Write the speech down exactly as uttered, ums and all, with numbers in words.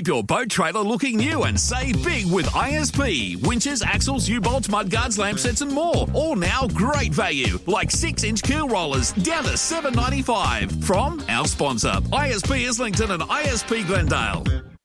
Keep your boat trailer looking new and save big with I S P. Winches, axles, U-bolts, mudguards, lamp sets and more. All now great value, like six inch keel rollers down to seven dollars ninety-five. From our sponsor, I S P Islington and I S P Glendale.